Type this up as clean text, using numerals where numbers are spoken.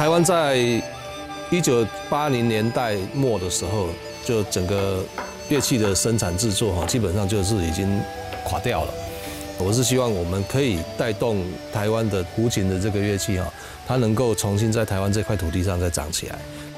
台湾在1980年代末的时候，就整个乐器的生产制作基本上就是已经垮掉了。我是希望我们可以带动台湾的胡琴的这个乐器它能够重新在台湾这块土地上再长起来。